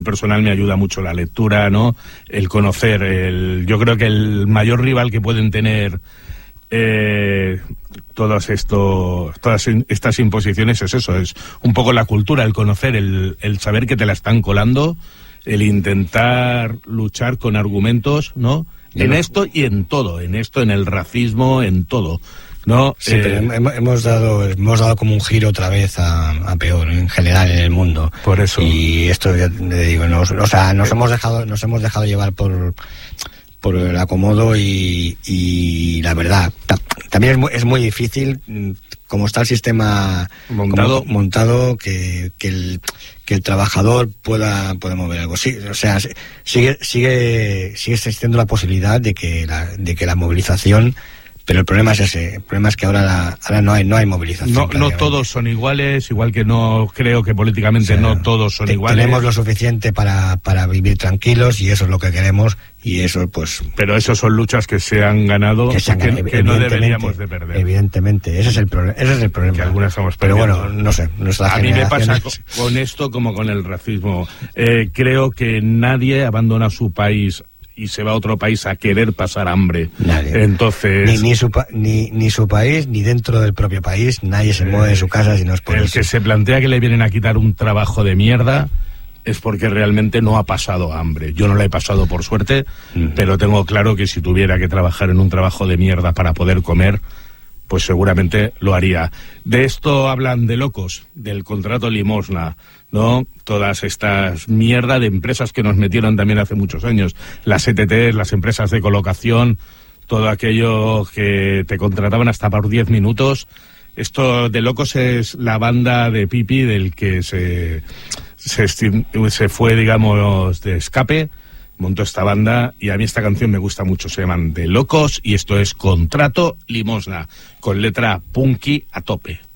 personal me ayuda mucho la lectura, ¿no? El conocer, yo creo que el mayor rival que pueden tener todas estas imposiciones es eso, es un poco la cultura, el conocer, el saber que te la están colando, el intentar luchar con argumentos, ¿no? En esto y en todo, en el racismo, en todo. No, sí, pero hemos dado como un giro otra vez a peor en general en el mundo. Por eso. Y esto ya te digo, nos hemos dejado llevar por el acomodo y la verdad también es muy difícil, como está el sistema montado que el trabajador pueda mover algo. Sí, o sea, sigue existiendo la posibilidad de que la movilización. Pero el problema es ese, el problema es que ahora no hay movilización. No todos son iguales, igual que no creo que políticamente no todos son iguales. Tenemos lo suficiente para vivir tranquilos y eso es lo que queremos y eso pues... Pero eso son luchas que se han ganado, que no deberíamos de perder. Evidentemente, ese es el problema. Que algunas estamos pero perdiendo. Bueno, no sé, a mí me pasa con esto como con el racismo. Creo que nadie abandona su país y se va a otro país a querer pasar hambre. Nadie. Entonces... Ni su país, ni dentro del propio país, nadie se mueve de su casa si no es por eso. El que se plantea que le vienen a quitar un trabajo de mierda es porque realmente no ha pasado hambre. Yo no la he pasado por suerte, pero tengo claro que si tuviera que trabajar en un trabajo de mierda para poder comer, pues seguramente lo haría. De esto hablan de locos, del contrato limosna, ¿no? Todas estas mierda de empresas que nos metieron también hace muchos años. Las ETT, las empresas de colocación, todo aquello que te contrataban hasta por 10 minutos. Esto de locos es la banda de Pipi del que se fue, digamos, de escape, montó esta banda y a mí esta canción me gusta mucho, se llaman De Locos y esto es Contrato Limosna, con letra punky a tope.